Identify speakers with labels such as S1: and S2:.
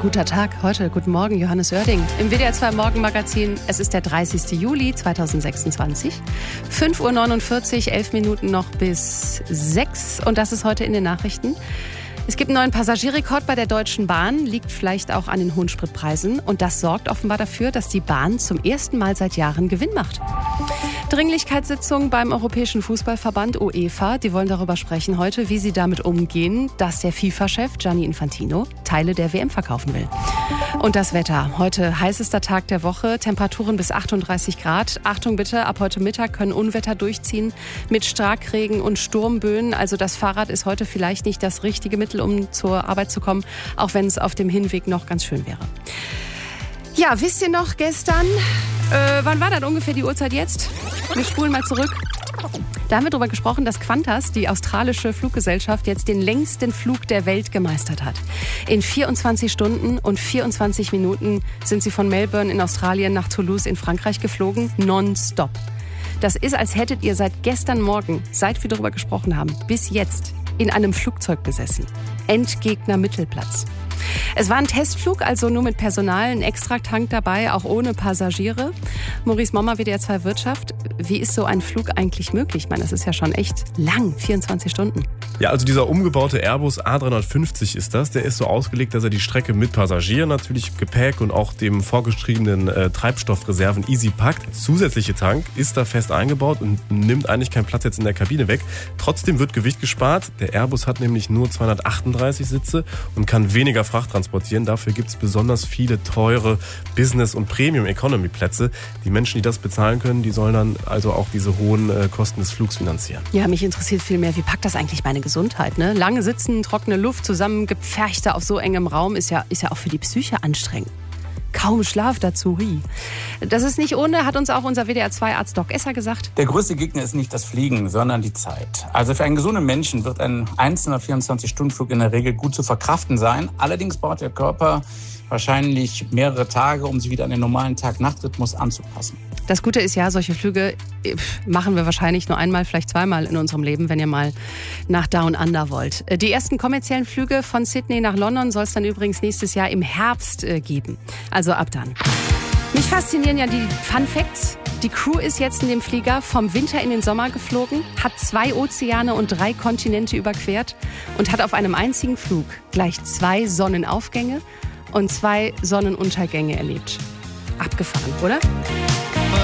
S1: Guter Tag, heute, guten Morgen, Johannes Oerding. Im WDR 2 Morgenmagazin, es ist der 30. Juli 2026. 5:49 Uhr, 11 Minuten noch bis 6 und das ist heute in den Nachrichten. Es gibt einen neuen Passagierrekord bei der Deutschen Bahn, liegt vielleicht auch an den hohen Spritpreisen. Und das sorgt offenbar dafür, dass die Bahn zum ersten Mal seit Jahren Gewinn macht. Dringlichkeitssitzung beim Europäischen Fußballverband UEFA. Die wollen darüber sprechen heute, wie sie damit umgehen, dass der FIFA-Chef Gianni Infantino Teile der WM verkaufen will. Und das Wetter. Heute heißester Tag der Woche, Temperaturen bis 38 Grad. Achtung bitte, ab heute Mittag können Unwetter durchziehen mit Starkregen und Sturmböen. Also das Fahrrad ist heute vielleicht nicht das richtige Mittel, um zur Arbeit zu kommen, auch wenn es auf dem Hinweg noch ganz schön wäre. Ja, wisst ihr noch gestern, wann war das ungefähr die Uhrzeit jetzt? Wir spulen mal zurück. Da haben wir darüber gesprochen, dass Qantas, die australische Fluggesellschaft, jetzt den längsten Flug der Welt gemeistert hat. In 24 Stunden und 24 Minuten sind sie von Melbourne in Australien nach Toulouse in Frankreich geflogen, nonstop. Das ist, als hättet ihr seit gestern Morgen, seit wir darüber gesprochen haben, bis jetzt in einem Flugzeug gesessen. Endgegner Mittelplatz. Es war ein Testflug, also nur mit Personal, ein Extratank dabei, auch ohne Passagiere. Maurice Mommer, WDR 2 Wirtschaft. Wie ist so ein Flug eigentlich möglich? Ich meine, das ist ja schon echt lang, 24 Stunden.
S2: Ja, also dieser umgebaute Airbus A350 ist das. Der ist so ausgelegt, dass er die Strecke mit Passagieren, natürlich Gepäck und auch dem vorgeschriebenen Treibstoffreserven easy packt. Zusätzliche Tank ist da fest eingebaut und nimmt eigentlich keinen Platz jetzt in der Kabine weg. Trotzdem wird Gewicht gespart. Der Airbus hat nämlich nur 238 Sitze und kann weniger Fracht transportieren. Dafür gibt es besonders viele teure Business- und Premium-Economy-Plätze. Die Menschen, die das bezahlen können, die sollen dann also auch diese hohen Kosten des Flugs finanzieren.
S1: Ja, mich interessiert viel mehr, wie packt das eigentlich meine Gesundheit? Ne? Lange sitzen, trockene Luft, zusammengepferchte auf so engem Raum ist ja auch für die Psyche anstrengend. Kaum Schlaf dazu. Das ist nicht ohne, hat uns auch unser WDR-2-Arzt Doc Esser gesagt.
S3: Der größte Gegner ist nicht das Fliegen, sondern die Zeit. Also für einen gesunden Menschen wird ein einzelner 24-Stunden-Flug in der Regel gut zu verkraften sein. Allerdings braucht der Körper wahrscheinlich mehrere Tage, um sich wieder an den normalen Tag-Nacht-Rhythmus anzupassen.
S1: Das Gute ist ja, solche Flüge machen wir wahrscheinlich nur einmal, vielleicht zweimal in unserem Leben, wenn ihr mal nach Down Under wollt. Die ersten kommerziellen Flüge von Sydney nach London soll es dann übrigens nächstes Jahr im Herbst geben. Also ab dann. Mich faszinieren ja die Fun Facts. Die Crew ist jetzt in dem Flieger vom Winter in den Sommer geflogen, hat 2 Ozeane und 3 Kontinente überquert und hat auf einem einzigen Flug gleich 2 Sonnenaufgänge und 2 Sonnenuntergänge erlebt. Abgefahren, oder?